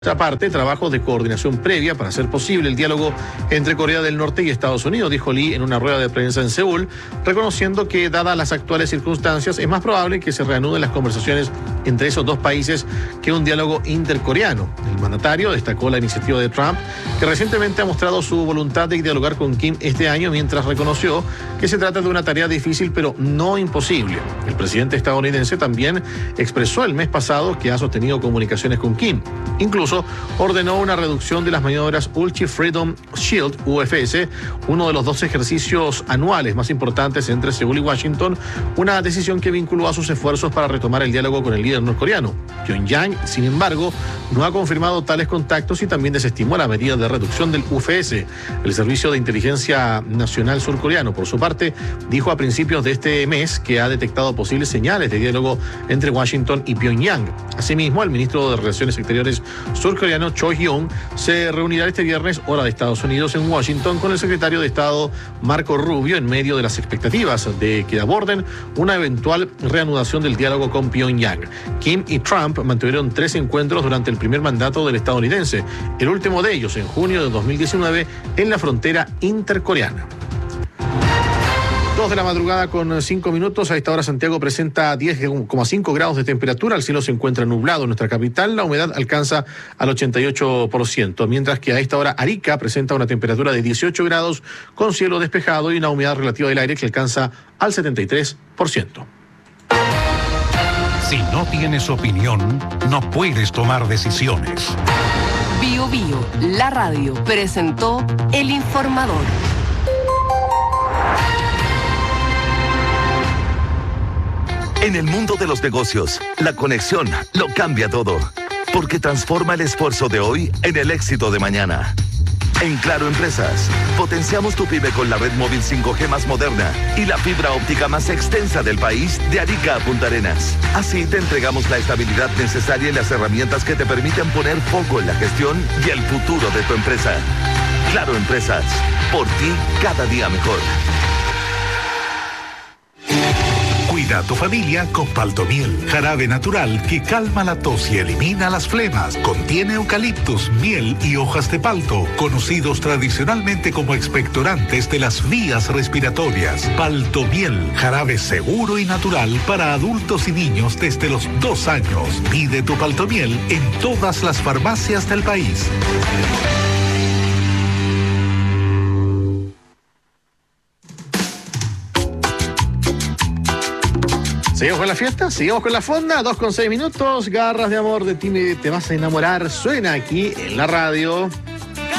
otra parte, trabajos de coordinación previa para hacer posible el diálogo entre Corea del Norte y Estados Unidos, dijo Lee en una rueda de prensa en Seúl, reconociendo que, dadas las actuales circunstancias, es más probable que se reanuden las conversaciones entre esos dos países que un diálogo intercoreano. El mandatario destacó la iniciativa de Trump, que recientemente ha mostrado su voluntad de dialogar con Kim este año, mientras reconoció que se trata de una tarea difícil pero no imposible. El presidente estadounidense también expresó el mes pasado que ha sostenido comunicaciones con Kim. Incluso ordenó una reducción de las maniobras Ulchi Freedom Shield, UFS, uno de los 2 ejercicios anuales más importantes entre Seúl y Washington, una decisión que vinculó a sus esfuerzos para retomar el diálogo con el líder norcoreano. Pyongyang, sin embargo, no ha confirmado tales contactos y también desestimó la medida de reducción del UFS. El Servicio de Inteligencia Nacional surcoreano, por su parte, dijo a principios de este mes que ha detectado posibles señales de diálogo entre Washington y Pyongyang. Asimismo, el ministro de Relaciones Exteriores surcoreano Cho Hyun se reunirá este viernes, hora de Estados Unidos, en Washington, con el secretario de Estado Marco Rubio, en medio de las expectativas de que aborden una eventual reanudación del diálogo con Pyongyang. Kim y Trump mantuvieron 3 encuentros durante el primer mandato del estadounidense, el último de ellos en junio de 2019 en la frontera intercoreana. 2 de la madrugada con 5 minutos. A esta hora Santiago presenta 10,5 grados de temperatura. El cielo se encuentra nublado en nuestra capital. La humedad alcanza al 88%. Mientras que a esta hora Arica presenta una temperatura de 18 grados con cielo despejado y una humedad relativa del aire que alcanza al 73%. Si no tienes opinión, no puedes tomar decisiones. Bio Bio, la radio, presentó El Informador. En el mundo de los negocios, la conexión lo cambia todo, porque transforma el esfuerzo de hoy en el éxito de mañana. En Claro Empresas, potenciamos tu pyme con la red móvil 5G más moderna y la fibra óptica más extensa del país, de Arica a Punta Arenas. Así te entregamos la estabilidad necesaria y las herramientas que te permiten poner foco en la gestión y el futuro de tu empresa. Claro Empresas, por ti cada día mejor. Cuida a tu familia con Paltomiel, jarabe natural que calma la tos y elimina las flemas. Contiene eucaliptus, miel y hojas de palto, conocidos tradicionalmente como expectorantes de las vías respiratorias. Paltomiel, jarabe seguro y natural para adultos y niños desde los 2 años. Pide tu Paltomiel en todas las farmacias del país. ¿Seguimos con la fiesta? ¿Seguimos con la fonda? 2 con 6 minutos. Garras de amor, de ti te vas a enamorar. Suena aquí en la radio.